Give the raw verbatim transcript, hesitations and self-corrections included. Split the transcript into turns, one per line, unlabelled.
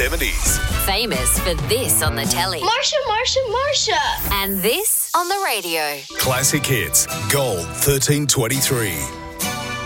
seventies.
Famous for this on the telly.
Marsha, Marsha, Marsha.
And this on the radio.
Classic Hits, Gold thirteen twenty-three.